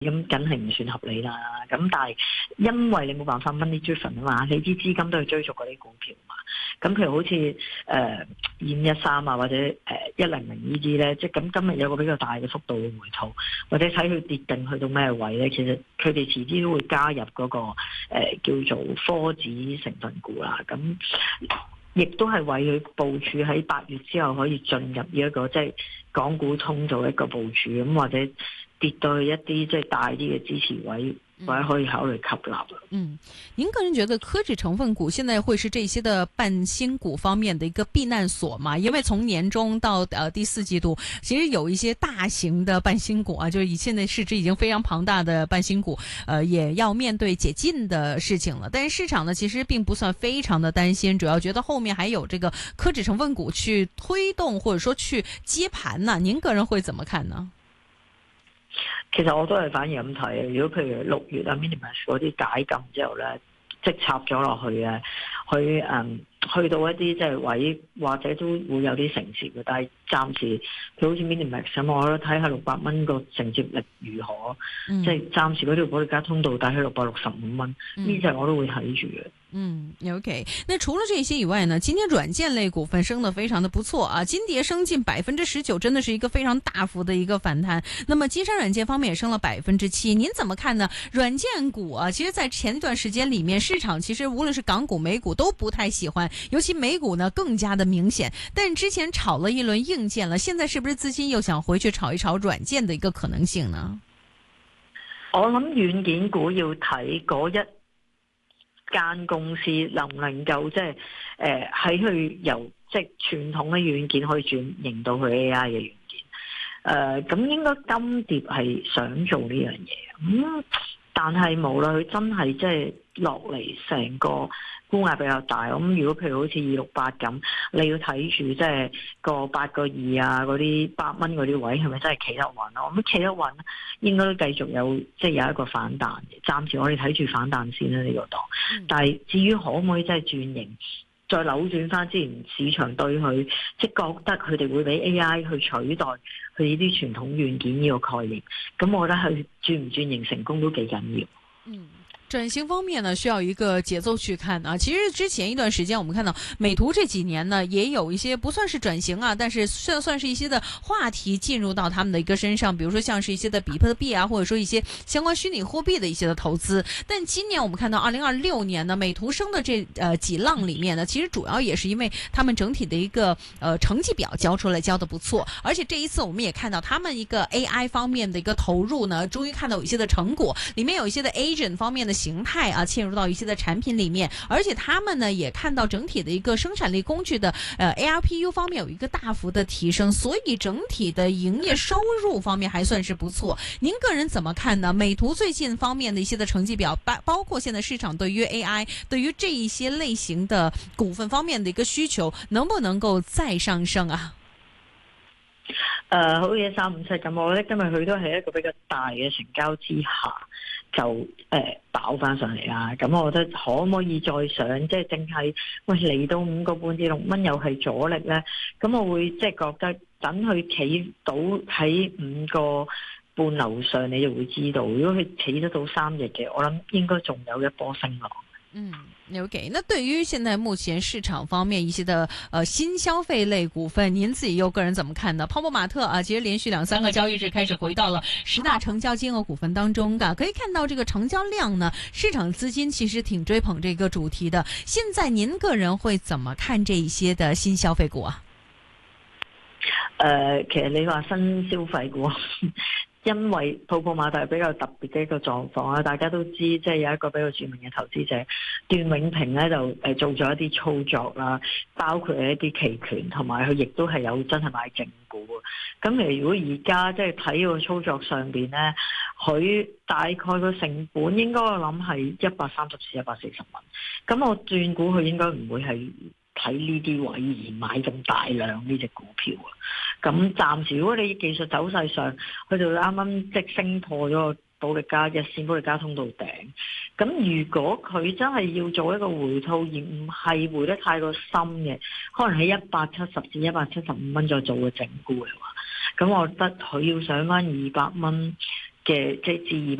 咁梗係唔算合理啦。咁但係因為你冇辦法 money driven 啊嘛，你啲資金都係追逐嗰啲股票嘛。咁譬如好似2513啊，或者100呢啲咧，即係咁今日有個比較大嘅幅度嘅回吐，或者睇佢跌定去到咩位咧，其實佢哋遲啲都會加入嗰個叫做科指成分股啦。咁亦都係為佢部署喺8月之後可以進入呢一個即係港股通做一個部署，咁或者跌到去一啲即係大啲嘅支持位，或者可以考慮吸納。 您個人覺得科指成分股現在會是這些的半新股方面的一個避難所嗎？因為從年中到第4季度，其實有一些大型的半新股啊，就是以現在市值已經非常龐大的半新股，也要面對解禁的事情了。但是市場呢，其實並不算非常的擔心，主要覺得後面還有這個科指成分股去推動，或者說去接盤呢。您個人會怎麼看呢？ 其實我都係反而咁睇，如果譬如6月啊 Minimax 嗰啲解禁之後咧，即插咗落去嘅，佢去到一啲即係位，或者都會有啲承接嘅。但係暫時佢好似 Minimax 咁，我覺得睇下600蚊個承接力如何，即係暫時嗰條保利加通道大概665蚊，呢隻我都會睇住嘅。 OK。那除了這些以外呢，今天軟件類股份升得非常的不錯啊，金蝶升近19%，真的是一個非常大幅的一個反彈。那麼金山軟件方面也升了7%，您怎麼看呢？軟件股啊，其實在前一段時間裏面，市場其實無論是港股、美股都不太喜歡，尤其美股呢更加的明顯。但是之前炒了一輪硬件了，現在是不是資金又想回去炒一炒軟件的一個可能性呢？ 我諗軟件股要睇嗰一間公司能唔能夠即係喺佢由即係傳統嘅軟件可以轉型到去 AI 嘅軟件，咁應該金蝶係想做呢樣嘢，但係無論佢真係即係落嚟成個沽壓比較大，咁如果譬如好似268咁，你要睇住即係個8個2啊嗰啲8蚊嗰啲位係咪真係企得穩咯？咁企得穩應該都繼續有即係有一個反彈嘅。暫時我哋睇住反彈先啦呢個檔，但係至於可唔可以真係轉型，再扭轉翻之前市場對佢即係覺得佢哋會俾 AI 去取代佢呢啲傳統軟件呢個概念，咁我覺得佢轉唔轉型成功都幾緊要。 轉型方面呢，需要一個節奏去看啊。其實之前一段時間，我們看到美圖這幾年呢，也有一些不算是轉型啊，但是算是一些的話題進入到他們的一個身上，比如說像是一些的比特幣啊，或者說一些相關虛擬貨幣的一些的投資。但今年我們看到2026年呢，美圖升的這幾浪裏面呢，其實主要也是因為他們整體的一個成績表交出來交得不錯，而且這一次我們也看到他們一個 AI 方面的一個投入呢，終於看到有一些的成果，裏面有一些的 agent 方面的形態啊，嵌入到一些的產品裏面，而且他們呢也看到整體的一個生產力工具的ARPU 方面有一個大幅的提升，所以整體的營業收入方面還算是不錯。您個人怎麼看呢？美圖最近方面的一些的成績表，包括現在市場對於 AI 對於這一些類型的股份方面的一個需求，能不能夠再上升啊？ 好似357咁，我覺得今日佢都係一個比較大嘅成交之下就爆翻上嚟啦。咁我覺得可唔可以再上，即係淨係嚟到5個半至6蚊又係阻力咧？咁我會即係覺得等佢企到喺5個半樓上，你就會知道。如果佢企得到3日嘅，我諗應該仲有一波升浪。 OK。那對於現在目前市場方面一些的新消費類股份，您自己又個人怎麼看呢？泡泡瑪特啊，其實連續2-3個交易日開始回到了10大成交金額股份當中的，可以看到這個成交量呢，市場資金其實挺追捧這個主題的。現在您個人會怎麼看這一些的新消費股啊？ 其實你話新消費股因為泡泡瑪特係比較特別嘅一個狀況啦，大家都知即係有一個比較著名嘅投資者段永平咧就做咗一啲操作啦，包括一啲期權，同埋佢亦都係有真係買正股。咁其實如果而家即係睇個操作上邊咧，佢大概個成本應該我諗係130至140蚊，咁我斷估佢應該唔會係睇呢啲位而買咁大量呢隻股票啊。咁暫時如果你技術走勢上去到啱啱即升破咗個保力加日線保力加通道頂，咁如果佢真係要做一個回吐而唔係回得太過深嘅，可能喺170至175蚊再做個整固嘅話，咁我覺得佢要上翻200蚊嘅即係置業